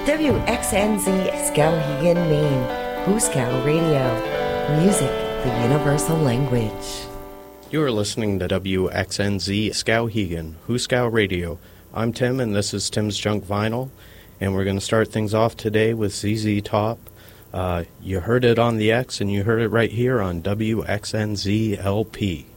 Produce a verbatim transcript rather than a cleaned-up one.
W X N Z Skowhegan, Maine, Huskow Radio. Music, the universal language. You are listening to W X N Z Skowhegan, Huskow Radio. I'm Tim, and this is Tim's Junk Vinyl, and we're going to start things off today with Z Z Top. Uh, you heard it on the X, and you heard it right here on W X N Z L P.